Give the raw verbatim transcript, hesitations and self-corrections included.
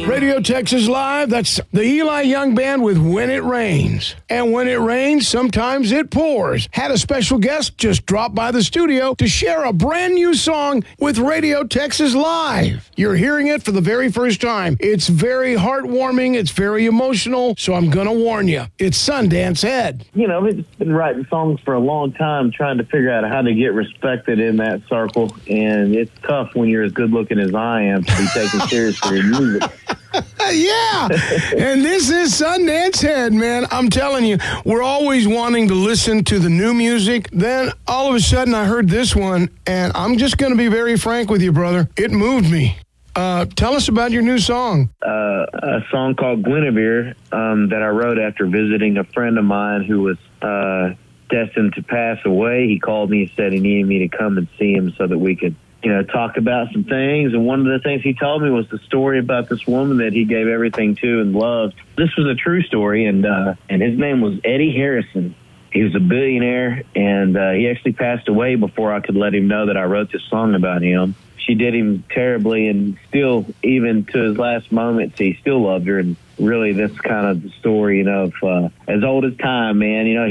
Radio Texas Live, that's the Eli Young Band with When It Rains. And when it rains, sometimes it pours. Had a special guest just drop by the studio to share a brand new song with Radio Texas Live. You're hearing it for the very first time. It's very heartwarming. It's very emotional. So I'm going to warn you. It's Sundance Head. You know, I've been writing songs for a long time, trying to figure out how to get respected in that circle. And it's tough when you're as good looking as I am to be taken serious for your music. Yeah, and this is Sundance Head, man. I'm telling you, we're always wanting to listen to the new music. Then all of a sudden I heard this one, and I'm just going to be very frank with you, brother. It moved me. Uh, tell us about your new song. Uh, a song called Guinevere um, that I wrote after visiting a friend of mine who was uh, destined to pass away. He called me and said he needed me to come and see him so that we could, you know, talk about some things. And one of the things he told me was the story about this woman that he gave everything to and loved. This was a true story, and uh, and his name was Eddie Harrison. He was a billionaire, and uh, he actually passed away before I could let him know that I wrote this song about him. She did him terribly, and still, even to his last moments, he still loved her. And really, that's kind of the story, you know, of uh, as old as time, man. You know,